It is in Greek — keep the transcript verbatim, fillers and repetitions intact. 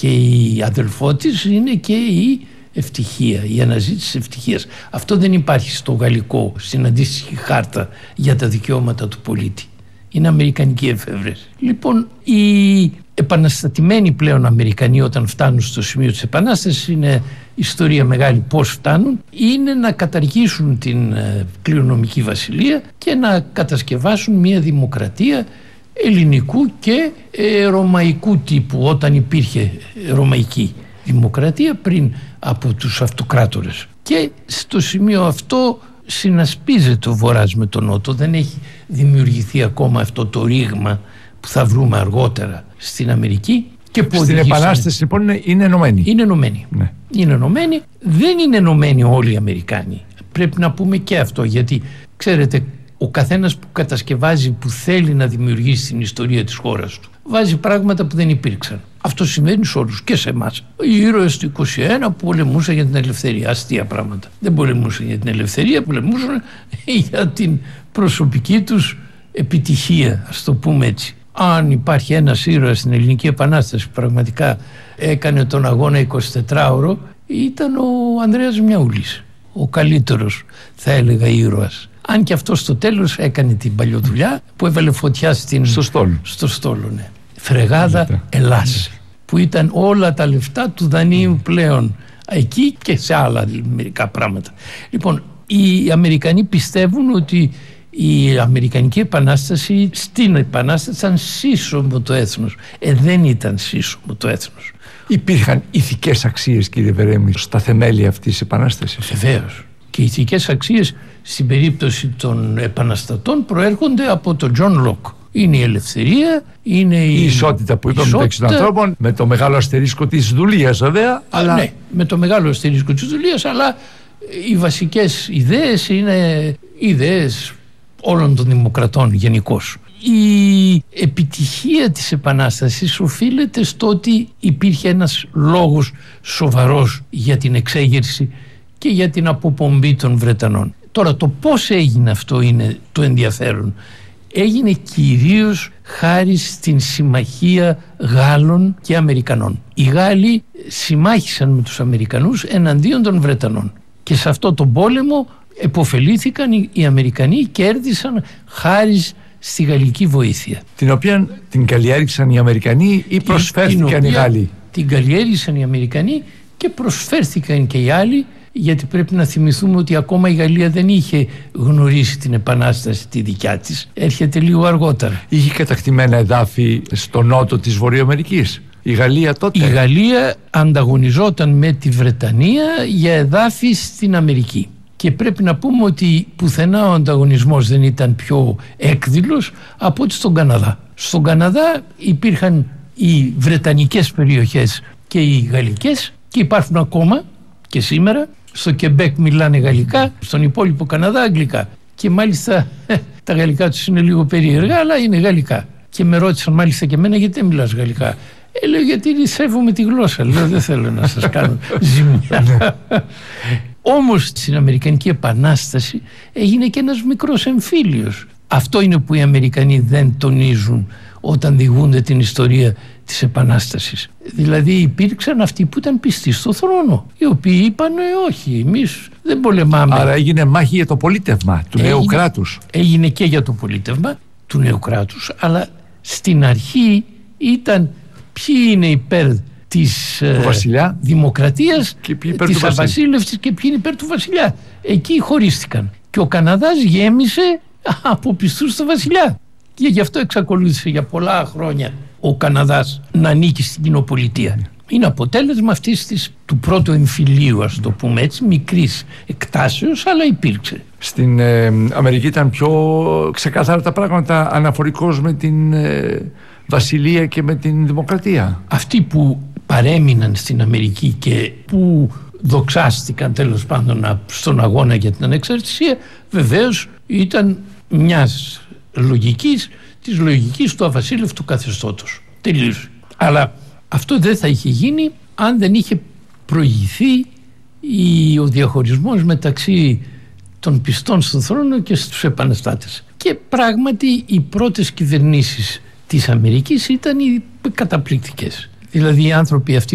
και η αδελφό της είναι και η ευτυχία, η αναζήτηση της ευτυχίας. Αυτό δεν υπάρχει στο γαλλικό, στην αντίστοιχη χάρτα για τα δικαιώματα του πολίτη. Είναι αμερικανική εφεύρεση. Λοιπόν, οι επαναστατημένοι πλέον Αμερικανοί, όταν φτάνουν στο σημείο της επανάστασης, είναι ιστορία μεγάλη πώς φτάνουν, είναι να καταργήσουν την ε, κληρονομική βασιλεία και να κατασκευάσουν μια δημοκρατία ελληνικού και ε, ρωμαϊκού τύπου, όταν υπήρχε ρωμαϊκή δημοκρατία πριν από τους αυτοκράτορες. Και στο σημείο αυτό συνασπίζεται ο Βορράς με τον Νότο. Δεν έχει δημιουργηθεί ακόμα αυτό το ρήγμα που θα βρούμε αργότερα στην Αμερική. Και που στην Επανάσταση λοιπόν είναι, είναι ενωμένοι. Είναι ενωμένοι. Ναι. Είναι ενωμένοι. Δεν είναι ενωμένοι όλοι οι Αμερικάνοι. Πρέπει να πούμε και αυτό, γιατί ξέρετε, ο καθένας που κατασκευάζει, που θέλει να δημιουργήσει την ιστορία της χώρας του, βάζει πράγματα που δεν υπήρξαν. Αυτό συμβαίνει σε όλους και σε εμάς. Οι ήρωες του είκοσι ένα που πολεμούσαν για την ελευθερία, αστεία πράγματα. Δεν πολεμούσαν για την ελευθερία, πολεμούσαν για την προσωπική τους επιτυχία, ας το πούμε έτσι. Αν υπάρχει ένας ήρωας στην Ελληνική Επανάσταση που πραγματικά έκανε τον αγώνα εικοσιτετράωρο, ήταν ο Ανδρέας Μιαούλης, ο καλύτερος, θα έλεγα, ήρωας. Αν και αυτό στο τέλος έκανε την παλιοδουλειά που έβαλε φωτιά στην... στο στόλο. Στο στόλο, ναι. Φρεγάδα Ελλάς, που ήταν όλα τα λεφτά του δανείου πλέον εκεί και σε άλλα μερικά πράγματα. Λοιπόν, οι Αμερικανοί πιστεύουν ότι η Αμερικανική Επανάσταση, στην Επανάσταση, ήταν σύσσωμο το έθνος. Ε, δεν ήταν σύσσωμο το έθνος. Υπήρχαν ηθικές αξίες, κύριε Βερέμη, στα θεμέλια αυτής της Επανάστασης? Βεβαίως. Και οι ηθικές αξίες στην περίπτωση των επαναστατών προέρχονται από τον Τζον Λοκ. Είναι η ελευθερία, είναι η, η ισότητα που είπαμε μεταξύ των ανθρώπων, με το μεγάλο αστερίσκο της δουλείας βέβαια. Αλλά... Ναι, με το μεγάλο αστερίσκο της δουλείας, αλλά οι βασικές ιδέες είναι ιδέες όλων των δημοκρατών γενικώς. Η επιτυχία της Επανάστασης οφείλεται στο ότι υπήρχε ένας λόγος σοβαρός για την εξέγερση και για την αποπομπή των Βρετανών. Τώρα, το πώς έγινε αυτό είναι το ενδιαφέρον. Έγινε κυρίως χάρη στην συμμαχία Γάλλων και Αμερικανών. Οι Γάλλοι συμμάχησαν με τους Αμερικανούς εναντίον των Βρετανών και σε αυτό τον πόλεμο επωφελήθηκαν οι Αμερικανοί, κέρδισαν χάρη στη γαλλική βοήθεια. Την οποία την καλλιέργησαν οι Αμερικανοί ή προσφέρθηκαν οι Γάλλοι? Την καλλιέργησαν οι Αμερικανοί και προσφέρθηκαν και οι άλλοι, γιατί πρέπει να θυμηθούμε ότι ακόμα η Γαλλία δεν είχε γνωρίσει την Επανάσταση τη δικιά της. Έρχεται λίγο αργότερα. Είχε κατακτημένα εδάφη στο νότο της Βορειοαμερικής η Γαλλία τότε? Η Γαλλία ανταγωνιζόταν με τη Βρετανία για εδάφη στην Αμερική. Και πρέπει να πούμε ότι πουθενά ο ανταγωνισμός δεν ήταν πιο έκδηλος από ότι στον Καναδά. Στον Καναδά υπήρχαν οι βρετανικές περιοχές και οι γαλλικές και υπάρχουν ακόμα και σήμερα. Στο Κεμπέκ μιλάνε γαλλικά, στον υπόλοιπο Καναδά αγγλικά. Και μάλιστα τα γαλλικά τους είναι λίγο περίεργα, αλλά είναι γαλλικά. Και με ρώτησαν μάλιστα και εμένα, γιατί δεν μιλάς γαλλικά? Ε, λέω, γιατί σέβομαι τη γλώσσα. Λέω, δεν θέλω να σας κάνω ζημιά. Όμως στην Αμερικανική Επανάσταση έγινε και ένας μικρός εμφύλιος. Αυτό είναι που οι Αμερικανοί δεν τονίζουν όταν διηγούνται την ιστορία της Επανάστασης. Δηλαδή υπήρξαν αυτοί που ήταν πιστοί στο θρόνο, οι οποίοι είπαν όχι, εμείς δεν πολεμάμε. Άρα έγινε μάχη για το πολίτευμα του έγινε, νέου κράτους. Έγινε και για το πολίτευμα του νέου κράτους, αλλά στην αρχή ήταν ποιοι είναι υπέρ της ε, δημοκρατίας, της αβασίλευσης και ποιοι είναι υπέρ του βασιλιά. Εκεί χωρίστηκαν και ο Καναδάς γέμισε από πιστούς στο βασιλιά και γι' αυτό εξακολούθησε για πολλά χρόνια ο Καναδάς να ανήκει στην κοινοπολιτεία. Είναι αποτέλεσμα αυτής της, του πρώτου εμφυλίου, ας το πούμε έτσι, μικρής εκτάσεως, αλλά υπήρξε. Στην ε, Αμερική ήταν πιο ξεκάθαρα τα πράγματα αναφορικώς με την ε, βασιλεία και με την δημοκρατία. Αυτοί που παρέμειναν στην Αμερική και που δοξάστηκαν τέλος πάντων στον αγώνα για την ανεξαρτησία, βεβαίως ήταν μιας λογικής, της λογικής του αβασίλευτου καθεστώτος. Τελείωσε. Αλλά αυτό δεν θα είχε γίνει αν δεν είχε προηγηθεί η, ο διαχωρισμός μεταξύ των πιστών στον θρόνο και στους επαναστάτες. Και πράγματι οι πρώτες κυβερνήσεις της Αμερικής ήταν οι καταπληκτικές. Δηλαδή οι άνθρωποι αυτοί